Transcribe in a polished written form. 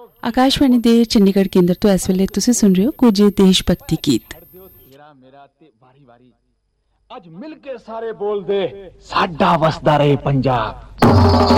ਆਕਾਸ਼ਵਾਣੀ ਦੇ ਚੰਡੀਗੜ੍ਹ ਕੇਂਦਰ ਤੋਂ ਇਸ ਵੇਲੇ ਤੁਸੀਂ ਸੁਣ ਰਹੇ ਹੋ ਕੁਝ ਦੇਸ਼ ਭਗਤੀ ਗੀਤ। ਅੱਜ ਮਿਲ ਕੇ ਸਾਰੇ ਬੋਲਦੇ ਸਾਡਾ ਵਸਦਾ ਰਹੇ ਪੰਜਾਬ।